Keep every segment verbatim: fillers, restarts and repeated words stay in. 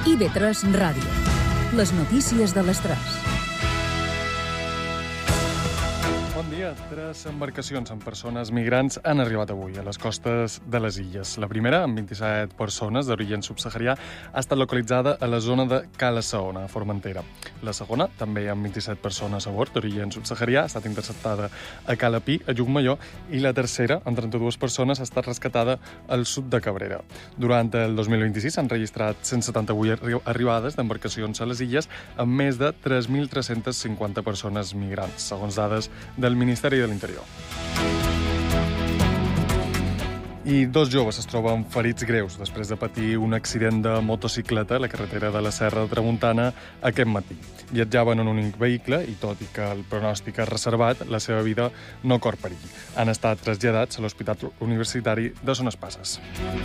I V tres Ràdio. Les notícies de les tres. Bon dia. Tres embarcacions amb persones migrants han arribat avui a les costes de les illes. La primera, amb vint-i-set persones d'origen subsaharià, ha estat localitzada a la zona de Cala Saona, a Formentera. La segona, també amb vint-i-set persones a bord d'origen subsaharià, ha estat interceptada a Cala Pi, a Llucmajor, i la tercera, amb trenta-dues persones, ha estat rescatada al sud de Cabrera. Durant el dos mil vint-i-sis s'han registrat cent setanta-vuit arri arribades d'embarcacions a les illes amb més de tres mil tres-cents cinquanta persones migrants, segons dades del Ministeri de l'Interior. I dos joves es troben ferits greus després de patir un accident de motocicleta a la carretera de la Serra de Tramuntana aquest matí. Viatjaven en un únic vehicle i, tot i que el pronòstic és reservat, la seva vida no corre perill. Han estat traslladats a l'Hospital Universitari de Son Espases.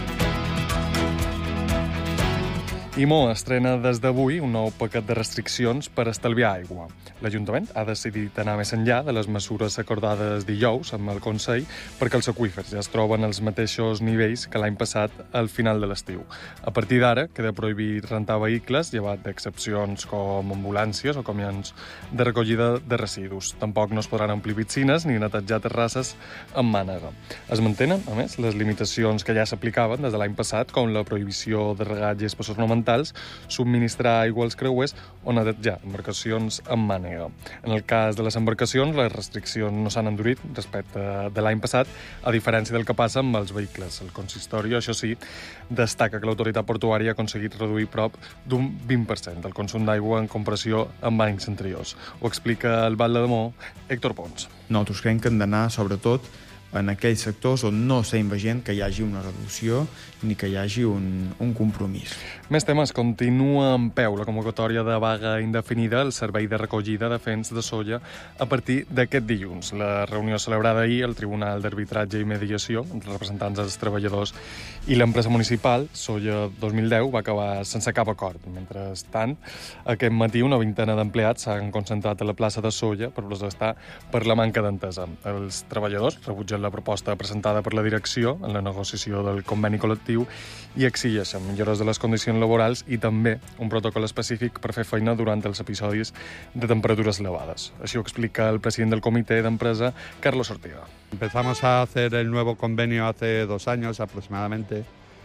IMO estrena des d'avui un nou paquet de restriccions per estalviar aigua. L'Ajuntament ha decidit anar més enllà de les mesures acordades dijous amb el Consell perquè els aqüífers ja es troben als mateixos nivells que l'any passat al final de l'estiu. A partir d'ara queda prohibit rentar vehicles, llevat d'excepcions com ambulàncies o camions de recollida de residus. Tampoc no es podran omplir piscines ni netejar terrasses amb mànega. Es mantenen, a més, les limitacions que ja s'aplicaven des de l'any passat, com la prohibició de regar gestos ornamentals, subministrar aigua als creuers o netejar embarcacions amb mànega. En el cas de les embarcacions, les restriccions no s'han endurit respecte de l'any passat, a diferència del que passa amb els vehicles. El consistori, això sí, destaca que l'autoritat portuària ha aconseguit reduir prop d'un vint per cent del consum d'aigua en comparació amb anys anteriors. Ho explica el batlle de Maó, Héctor Pons. Nosaltres creiem que hem d'anar, sobretot, en aquells sectors on no s'ha veient que hi hagi una reducció ni que hi hagi un, un compromís. Més temes. Continua en peu la convocatòria de vaga indefinida al Servei de Recollida de Fens de Solla a partir d'aquest dilluns. La reunió celebrada ahir al Tribunal d'Arbitratge i Mediació entre representants dels treballadors i l'empresa municipal, Solla dos mil deu, va acabar sense cap acord. Mentrestant, aquest matí una vintena d'empleats s'han concentrat a la plaça de Solla per protestar per la manca d'entesa. Els treballadors rebutgen la proposta presentada per la direcció en la negociació del conveni col·lectiu i exigeixen millores de les condicions laborals i també un protocol específic per fer feina durant els episodis de temperatures elevades. Així ho explica el president del comitè d'empresa, Carlos Ortega. Empezamos a hacer el nuevo convenio hace dos años aproximadamente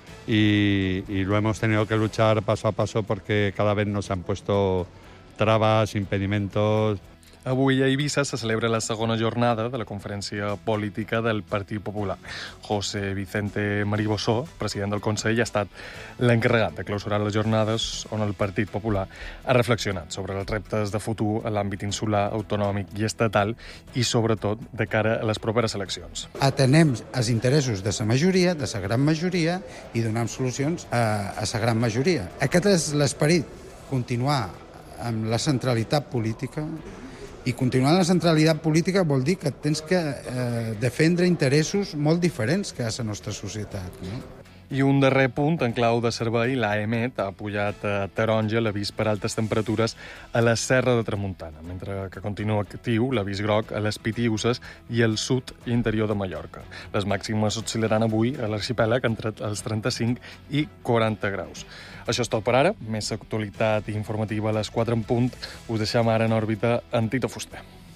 y, y lo hemos tenido que luchar paso a paso porque cada vez nos han puesto trabas, impedimentos. Avui a Eivissa se celebra la segona jornada de la conferència política del Partit Popular. José Vicente Maribossó, president del Consell, ha estat l'encarregat de clausurar les jornades on el Partit Popular ha reflexionat sobre els reptes de futur a l'àmbit insular, autonòmic i estatal i, sobretot, de cara a les properes eleccions. Atenem els interessos de la majoria, de la gran majoria, i donem solucions a, a la gran majoria. Aquest és l'esperit, continuar amb la centralitat política. I continuar en la centralitat política vol dir que tens que eh, defendre interessos molt diferents que a la nostra societat, no? I un darrer punt, en clau de servei, l'AEMET ha pujat a taronja l'avís per altes temperatures a la Serra de Tramuntana, mentre que continua actiu l'avís groc a les Pitiüses i al sud i interior de Mallorca. Les màximes oscil·laran avui a l'arxipèlag entre els trenta-cinc i quaranta graus. Això és tot per ara. Més actualitat informativa a les quatre en punt. Us deixem ara en òrbita en Tito Fuster.